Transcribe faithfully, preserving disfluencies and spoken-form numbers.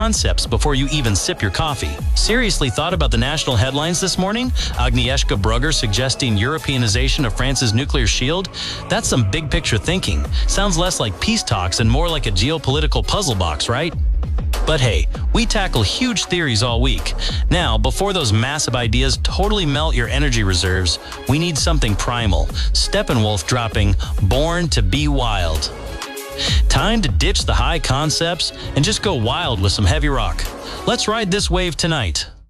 concepts before you even sip your coffee. Seriously thought about the national headlines this morning? Agnieszka Brugger suggesting Europeanization of France's nuclear shield? That's some big picture thinking. Sounds less like peace talks and more like a geopolitical puzzle box, right? But hey, we tackle huge theories all week. Now, before those massive ideas totally melt your energy reserves, we need something primal. Steppenwolf dropping Born to Be Wild. Time to ditch the high concepts and just go wild with some heavy rock. Let's ride this wave tonight.